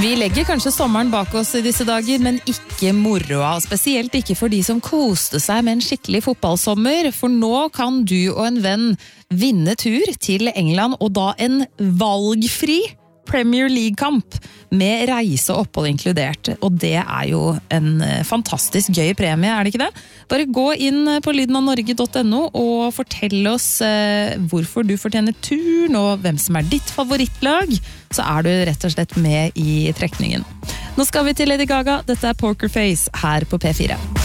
Vi legger kanskje sommeren bak oss I disse dager, men ikke moroa, spesielt ikke for de som koste seg med en skikkelig fotballsommer, for nå kan du og en venn vinne tur til England, og da en valgfri Premier League-kamp med reise og opphold inkludert, og det jo en fantastisk gøy premie, det ikke det? Bare gå inn på lydenavnorge.no og fortell oss hvorfor du fortjener turen og hvem som ditt favorittlag, så du rett og slett med I trekningen. Nå skal vi til Lady Gaga, dette Poker Face her på P4.